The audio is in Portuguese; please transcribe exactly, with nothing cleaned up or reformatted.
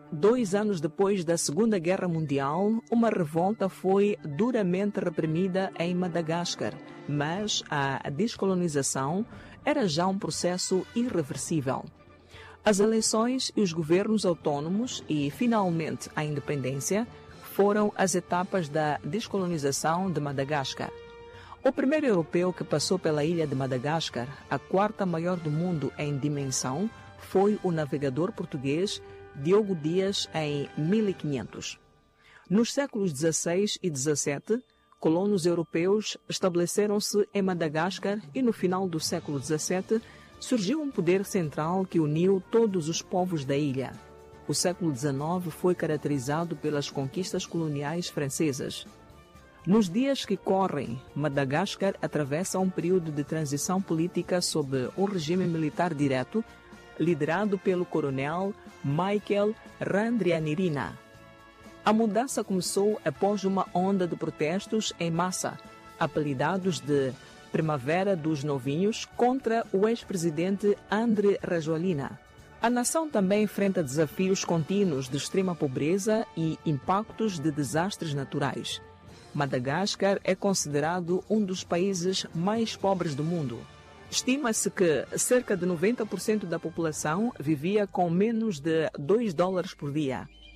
Dois anos depois da Segunda Guerra Mundial, uma revolta foi duramente reprimida em Madagascar, mas a descolonização era já um processo irreversível. As eleições e os governos autônomos e, finalmente, a independência foram as etapas da descolonização de Madagascar. O primeiro europeu que passou pela ilha de Madagascar, a quarta maior do mundo em dimensão, foi o navegador português Diogo Dias em mil e quinhentos. Nos séculos dezesseis e dezassete, colonos europeus estabeleceram-se em Madagascar e no final do século dezassete surgiu um poder central que uniu todos os povos da ilha. O século dezenove foi caracterizado pelas conquistas coloniais francesas. Nos dias que correm, Madagascar atravessa um período de transição política sob um regime militar direto, liderado pelo coronel Michael Randrianirina. A mudança começou após uma onda de protestos em massa, apelidados de Primavera dos Novinhos, contra o ex-presidente Andry Rajoelina. A nação também enfrenta desafios contínuos de extrema pobreza e impactos de desastres naturais. Madagascar é considerado um dos países mais pobres do mundo. Estima-se que cerca de noventa por cento da população vivia com menos de dois dólares por dia.